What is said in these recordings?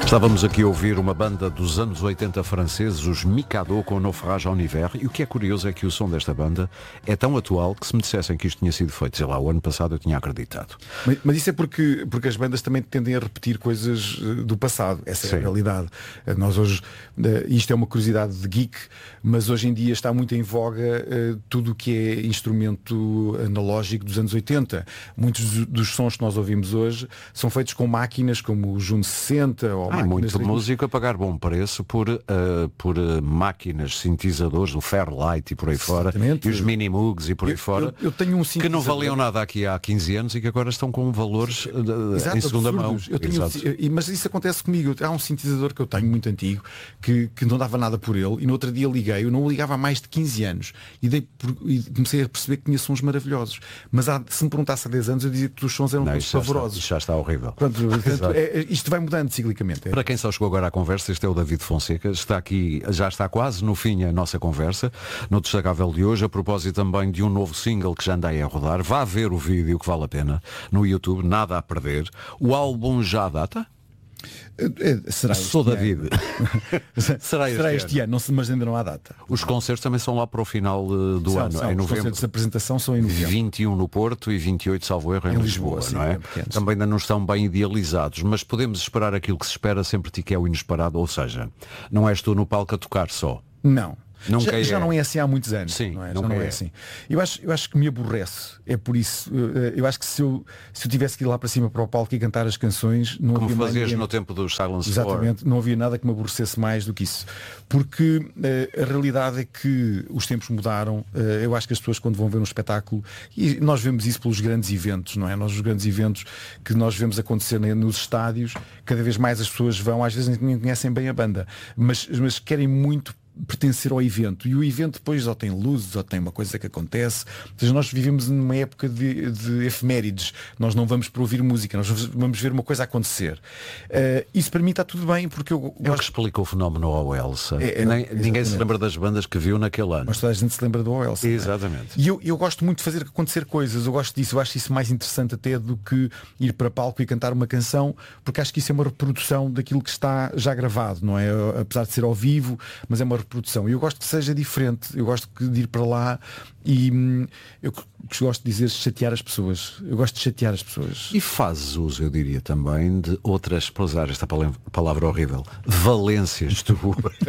Estávamos aqui a ouvir uma banda dos anos 80 franceses, os Mikado, com o Naufrage en Hiver, e o que é curioso é que o som desta banda é tão atual que se me dissessem que isto tinha sido feito, sei lá, o ano passado eu tinha acreditado. Mas isso é porque as bandas também tendem a repetir coisas do passado, essa é a realidade. Nós hoje, isto é uma curiosidade de geek, mas hoje em dia está muito em voga tudo o que é instrumento analógico dos anos 80. Muitos dos sons que nós ouvimos hoje são feitos com máquinas como o Juno 60 ou muito músico a pagar bom preço por máquinas, sintetizadores, o Fairlight e por aí fora, e os Minimoogs e por aí fora, eu tenho um que não valiam nada aqui há 15 anos e que agora estão com valores em segunda mão. Mas isso acontece comigo. Há um sintetizador que eu tenho muito antigo que não dava nada por ele, e no outro dia liguei, eu não o ligava há mais de 15 anos e comecei a perceber que tinha sons maravilhosos, mas se me perguntasse há 10 anos eu dizia que os sons eram todos favorosos. Já está horrível. Pronto, portanto, isto vai mudando ciclicamente. Para quem só chegou agora à conversa, este é o David Fonseca, está aqui, já está quase no fim a nossa conversa, no destacável de hoje, a propósito também de um novo single que já anda aí a rodar. Vá ver o vídeo que vale a pena no YouTube, nada a perder. O álbum já data? Será Sou David. Será este ano, mas ainda não há data. Os concertos também são lá para o final do ano. Em novembro. Os concertos de apresentação são em novembro. 21 no Porto e 28, salvo erro, em Lisboa, não é? Também ainda não estão bem idealizados, mas podemos esperar aquilo que se espera sempre de que é o inesperado, ou seja, não és tu no palco a tocar só. Não. Já não é assim há muitos anos. Sim, não é? Já não é assim. Eu acho que me aborrece. É por isso. Eu acho que se eu tivesse que ir lá para cima para o palco e cantar as canções, não como havia fazias no tempo dos Silence Exatamente, não havia nada que me aborrecesse mais do que isso. Porque a realidade é que os tempos mudaram. Eu acho que as pessoas, quando vão ver um espetáculo, e nós vemos isso pelos grandes eventos, não é? Os grandes eventos que nós vemos acontecer nos estádios, cada vez mais as pessoas vão, às vezes nem conhecem bem a banda, mas querem muito pertencer ao evento, e o evento depois ou tem luzes ou tem uma coisa que acontece. Ou seja, nós vivemos numa época de efemérides. Nós não vamos para ouvir música, nós vamos ver uma coisa acontecer. Isso para mim está tudo bem, porque eu gosto... É o que explica o fenómeno ao Elsa. Ninguém se lembra das bandas que viu naquele ano, mas toda a gente se lembra do Elsa. Exatamente. E eu gosto muito de fazer acontecer coisas. Eu gosto disso, eu acho isso mais interessante até do que ir para palco e cantar uma canção, porque acho que isso é uma reprodução daquilo que está já gravado, não é? Apesar de ser ao vivo, mas é uma reprodução. E eu gosto que seja diferente. Eu gosto de ir para lá e eu gosto de dizer chatear as pessoas. Eu gosto de chatear as pessoas. E fazes uso, eu diria também, de outras, para usar esta palavra horrível, valências tu.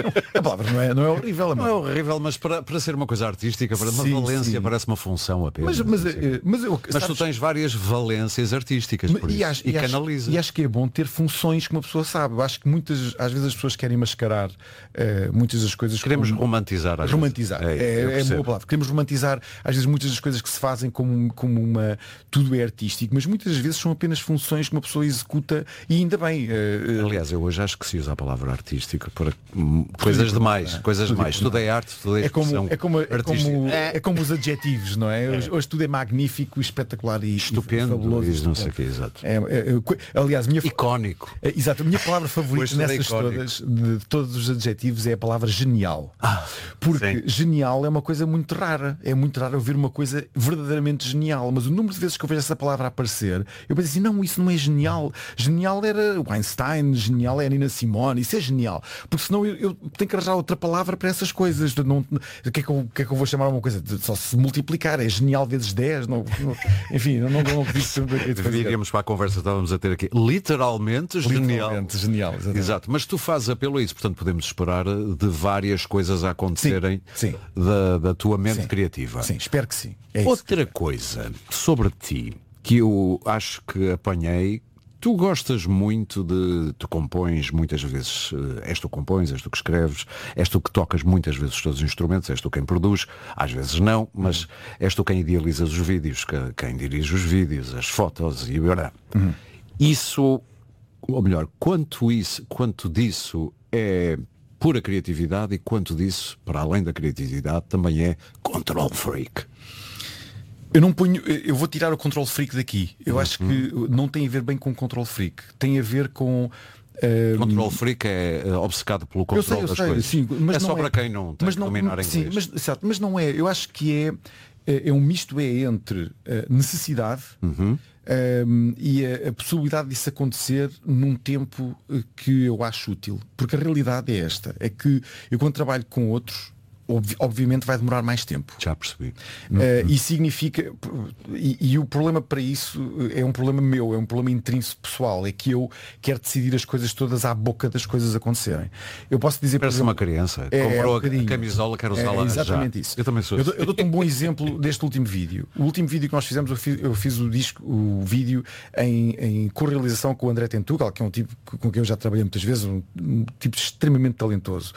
A palavra não é horrível. Não é horrível, mas para ser uma coisa artística, para uma valência parece uma função apenas. Mas tu tens várias valências artísticas por isso, e canalizas. E acho que é bom ter funções que uma pessoa sabe. Eu acho que às vezes as pessoas querem mascarar muitas das coisas. Queremos romantizar. Romantizar. É boa palavra. Queremos romantizar às vezes muitas das coisas que se fazem como uma... Tudo é artístico, mas muitas das vezes são apenas funções que uma pessoa executa, e ainda bem. Aliás, eu hoje acho que se usa a palavra artístico para coisas demais. Tudo é arte, tudo é expressão. É como os adjetivos, não é? Hoje tudo é magnífico, espetacular e estupendo, fabuloso. Não sei o que, exato. Aliás, icónico. Exato, a minha palavra favorita nessas todas, de todos os adjetivos, é a palavra genial. Porque genial é uma coisa muito rara. É muito raro ouvir uma coisa verdadeiramente genial. Mas o número de vezes que eu vejo essa palavra aparecer, eu penso assim, não, isso não é genial. Genial era o Einstein, genial é a Nina Simone, isso é genial. Porque senão eu tenho que arranjar outra palavra para essas coisas. O que é que eu vou chamar uma coisa? Só se multiplicar, é genial vezes 10. Enfim, não Viríamos para a conversa, estávamos a ter aqui literalmente genial. Exato, mas tu fazes apelo a isso, portanto podemos esperar de várias coisas a acontecerem da tua mente criativa. Sim, espero que sim. Outra coisa sobre ti que eu acho que apanhei, tu gostas muito tu compões muitas vezes, és tu que compões, és tu que escreves, és tu que tocas muitas vezes todos os instrumentos, és tu quem produz, às vezes não, mas és tu quem idealiza os vídeos, quem dirige os vídeos, as fotos e isso, ou melhor, quanto disso é pura criatividade e quanto disso, para além da criatividade, também é control freak. Eu vou tirar o control freak daqui. Eu acho que não tem a ver bem com control freak. Tem a ver com... Control freak é obcecado pelo controle das coisas. Sim, mas é só para quem não tem que dominar inglês. Mas não é. Eu acho que é um misto entre necessidade e a possibilidade disso acontecer num tempo que eu acho útil. Porque a realidade é esta, é que eu quando trabalho com outros, obviamente vai demorar mais tempo. Já percebi. E significa, e o problema para isso é um problema meu, é um problema intrínseco pessoal, é que eu quero decidir as coisas todas à boca das coisas acontecerem. Eu posso dizer, parece uma criança, comprou a camisola, quer usá-la exatamente já. Isso. Eu também sou. Eu dou-te um bom exemplo deste último vídeo. O último vídeo que nós fizemos, eu fiz o vídeo em correalização com o André Tentugal, que é um tipo com quem eu já trabalhei muitas vezes, um tipo extremamente talentoso.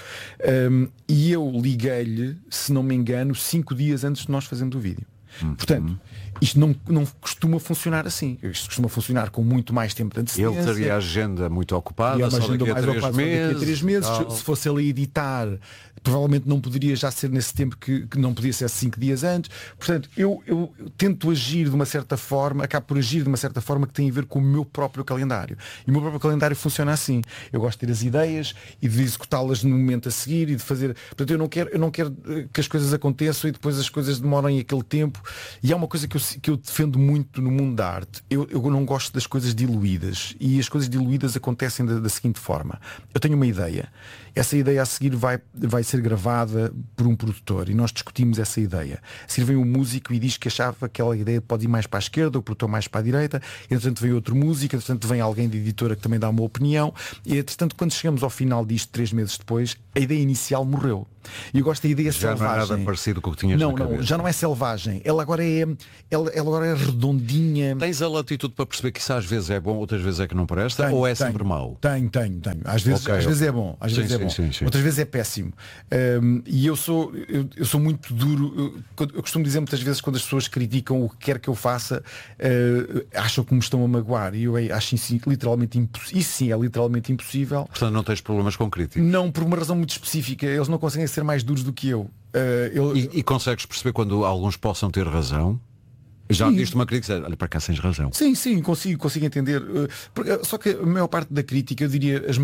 E eu liguei, se não me engano, 5 dias antes de nós fazermos o vídeo. Portanto, isto não costuma funcionar assim. Isto costuma funcionar com muito mais tempo de antecedência. Ele teria a agenda muito ocupada, só daqui a 3 meses. Se fosse ele a editar, provavelmente não poderia já ser nesse tempo que não podia ser 5 dias antes. Portanto, eu tento agir de uma certa forma, acabo por agir de uma certa forma que tem a ver com o meu próprio calendário. E o meu próprio calendário funciona assim. Eu gosto de ter as ideias e de executá-las no momento a seguir e de fazer. Portanto, eu não quero que as coisas aconteçam e depois as coisas demorem aquele tempo. E há uma coisa que eu defendo muito no mundo da arte. Eu não gosto das coisas diluídas. E as coisas diluídas acontecem da seguinte forma. Eu tenho uma ideia. Essa ideia a seguir vai ser gravada por um produtor e nós discutimos essa ideia. A seguir vem um músico e diz que achava que aquela ideia pode ir mais para a esquerda, o produtor mais para a direita, e entretanto vem outro músico, entretanto vem alguém de editora que também dá uma opinião, e entretanto quando chegamos ao final disto 3 meses depois, a ideia inicial morreu. E eu gosto da ideia já selvagem. Não é nada parecido com o que tinhas na cabeça. Não, já não é selvagem. Ela agora é redondinha. Tens a latitude para perceber que isso às vezes é bom, outras vezes é que não presta, ou é sempre mau? Tenho. Às vezes é bom, às vezes é bom. Sim. Outras vezes é péssimo. E eu sou muito duro. Eu costumo dizer muitas vezes, quando as pessoas criticam o que quer que eu faça, acham que me estão a magoar. E eu acho isso literalmente impossível. Isso sim é literalmente impossível. Portanto, não tens problemas com críticos? Não, por uma razão muito específica. Eles não conseguem ser mais duros do que eu. E consegues perceber quando alguns possam ter razão? Já viste uma crítica, olha, para cá tens razão. Sim, consigo entender. Só que a maior parte da crítica, eu diria, a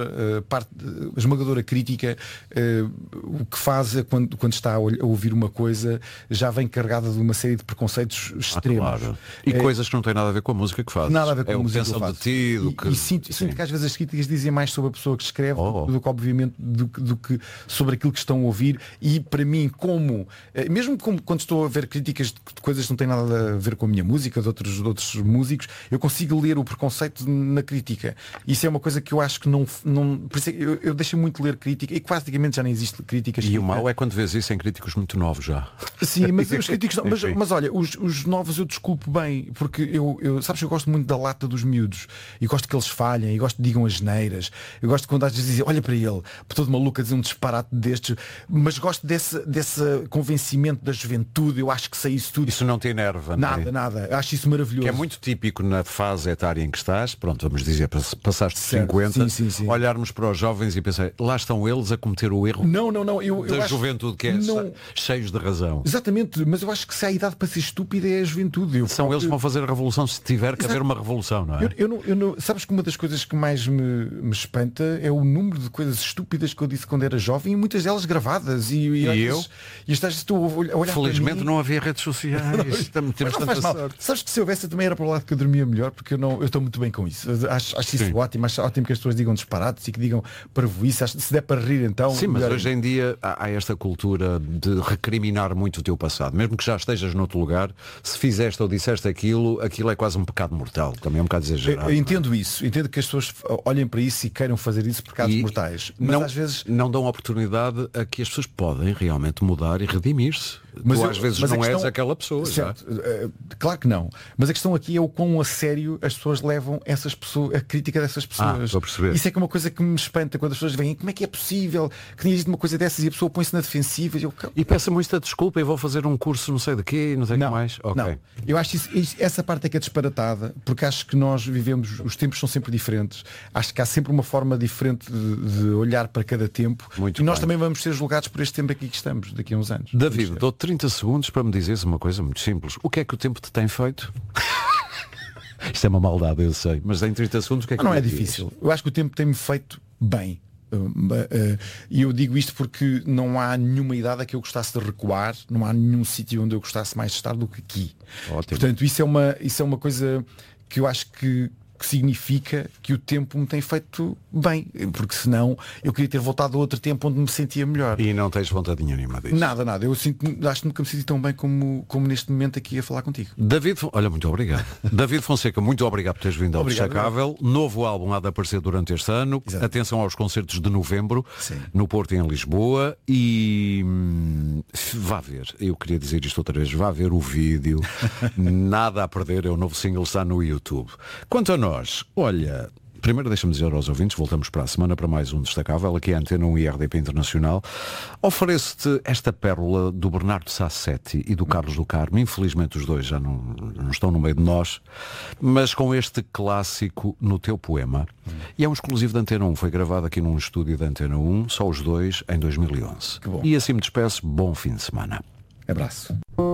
esmagadora crítica, o que faz é quando está a ouvir uma coisa, já vem carregada de uma série de preconceitos extremos. Claro. E coisas que não têm nada a ver com a música que faz. Nada a ver com a música que faz. E sinto que às vezes as críticas dizem mais sobre a pessoa que escreve do que, obviamente, do que sobre aquilo que estão a ouvir. E para mim, mesmo quando estou a ver críticas de coisas que não têm nada a ver com a minha música, de outros músicos, eu consigo ler o preconceito na crítica. Isso é uma coisa que eu acho que não por isso eu deixo muito ler crítica, e praticamente já nem existe críticas. E o mau é quando vês isso em críticos muito novos já. Sim, mas os críticos mas olha, os novos eu desculpo bem, porque sabes que eu gosto muito da lata dos miúdos, e gosto que eles falhem, e gosto que digam as neiras, eu gosto quando às vezes dizem, olha para ele, todo maluco a dizer um disparate destes, mas gosto desse convencimento da juventude. Eu acho que sei isso tudo. Isso não te enerva? Nada. Acho isso maravilhoso. Que é muito típico na fase etária em que estás, pronto, vamos dizer, passaste de 50, sim. olharmos para os jovens e pensar, lá estão eles a cometer o erro da juventude, que é cheios de razão. Exatamente, mas eu acho que se há a idade para ser estúpida é a juventude. São eles que vão fazer a revolução, se tiver que haver uma revolução, não é? Sabes que uma das coisas que mais me espanta é o número de coisas estúpidas que eu disse quando era jovem, e muitas delas gravadas. E eu? E estou a olhar. Felizmente não havia redes sociais. Temos tanta sorte. Sabes que se houvesse também era para o lado que eu dormia melhor, porque eu estou muito bem com isso. Acho isso ótimo. Acho ótimo que as pessoas digam disparates e que digam parvoíce. Se der para rir, então. Sim, mas hoje em dia há esta cultura de recriminar muito o teu passado. Mesmo que já estejas noutro lugar, se fizeste ou disseste aquilo é quase um pecado mortal. Também é um bocado exagerado. Eu entendo isso. Entendo que as pessoas olhem para isso e queiram fazer isso pecados mortais. Mas às vezes não dão oportunidade a que as pessoas podem realmente mudar e redimir-se. Mas às vezes não és aquela pessoa. Certo, claro que não. Mas a questão aqui é o quão a sério as pessoas levam essas pessoas, a crítica dessas pessoas. Estou a perceber. Isso é que é uma coisa que me espanta quando as pessoas vêm, como é que é possível que tenha dito uma coisa dessas e a pesua põe-se na defensiva e peça muita desculpa e vou fazer um curso não sei de quê, não sei o que mais. Não. Eu acho essa parte é que é disparatada, porque acho que nós vivemos, os tempos são sempre diferentes. Acho que há sempre uma forma diferente de olhar para cada tempo. Muito e nós bem. também vamos ser julgados por este tempo aqui que estamos, daqui a uns anos. David, dou 30 segundos para me dizeres uma coisa muito simples. O que é que o tempo te tem feito? Isto é uma maldade, eu sei. Mas em 30 segundos o que é que não é difícil. Eu acho que o tempo tem-me feito bem. E eu digo isto porque não há nenhuma idade a que eu gostasse de recuar, não há nenhum sítio onde eu gostasse mais de estar do que aqui. Ótimo. Portanto, isso é uma coisa que eu acho que significa que o tempo me tem feito bem, porque senão eu queria ter voltado a outro tempo onde me sentia melhor. E não tens vontade nenhuma disso? Nada. Eu acho que nunca me senti tão bem como neste momento aqui a falar contigo. Olha, muito obrigado. David Fonseca, muito obrigado por teres vindo ao Destacável. Novo álbum há de aparecer durante este ano. Exato. Atenção aos concertos de novembro. Sim. No Porto e em Lisboa. E vá ver, eu queria dizer isto outra vez, vá ver o vídeo. Nada a perder, é o novo single, está no YouTube. Quanto a nós, olha, primeiro deixa-me dizer aos ouvintes, voltamos para a semana para mais um Destacável, aqui a Antena 1 e RDP Internacional. Ofereço-te esta pérola do Bernardo Sassetti e do Carlos do Carmo. Infelizmente os dois já não estão no meio de nós, mas com este clássico No Teu Poema. E é um exclusivo da Antena 1, foi gravado aqui num estúdio da Antena 1, só os dois, em 2011. E assim me despeço, bom fim de semana. Abraço.